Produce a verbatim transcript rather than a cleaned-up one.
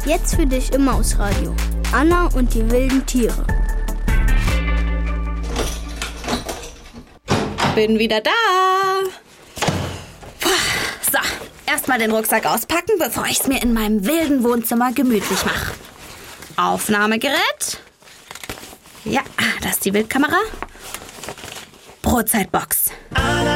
Jetzt für dich im Mausradio. Anna und die wilden Tiere. Bin wieder da. Puh, so, erstmal den Rucksack auspacken, bevor ich es mir in meinem wilden Wohnzimmer gemütlich mache. Aufnahmegerät. Ja, das ist die Bildkamera. Brotzeitbox.